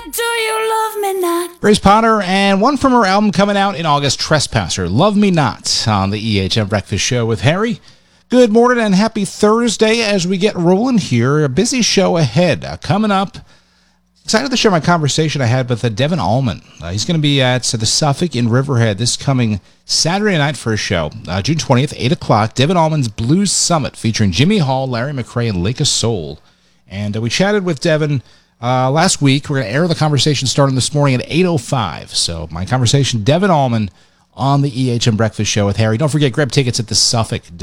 Do you love me not? Grace Potter, and one from her album coming out in August, Trespasser, Love Me Not, on the EHM Breakfast Show with Harry. Good morning and happy Thursday as we get rolling here. A busy show ahead. Coming up, excited to share my conversation I had with Devin Allman. He's going to be at the Suffolk in Riverhead this coming Saturday night for a show, June 20th, 8 o'clock. Devin Allman's Blues Summit featuring Jimmy Hall, Larry McRae, and Lake of Soul. And we chatted with Devin last week. We're going to air the conversation starting this morning at 8:05. So my conversation, Devin Allman on the EHM Breakfast Show with Harry. Don't forget, grab tickets at the Suffolk.